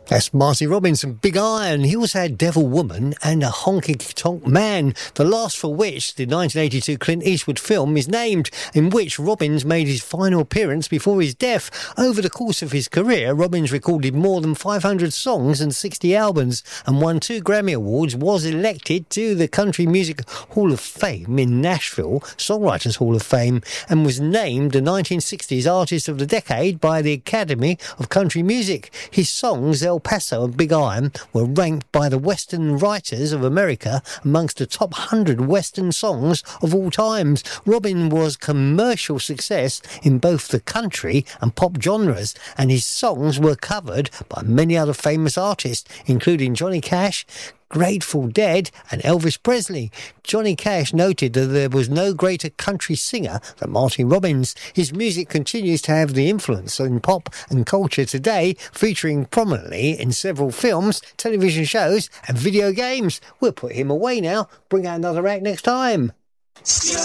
That's Marty Robbins and Big Iron. He also had Devil Woman and A Honky Tonk Man, the last for which the 1982 Clint Eastwood film is named, in which Robbins made his final appearance before his death. Over the course of his career, Robbins recorded more than 500 songs and 60 albums and won 2 Grammy Awards, was elected to the Country Music Hall of Fame in Nashville, Songwriters Hall of Fame, and was named the 1960s Artist of the Decade by the Academy of Country Music. His songs, El Paso and Big Iron, were ranked by the Western Writers of America amongst the top 100 Western songs of all times. Robin was commercial success in both the country and pop genres, and his songs were covered by many other famous artists, including Johnny Cash, Grateful Dead and Elvis Presley. Johnny Cash noted that there was no greater country singer than Marty Robbins. His music continues to have the influence in pop and culture today, featuring prominently in several films, television shows and video games. We'll put him away now. Bring out another act next time.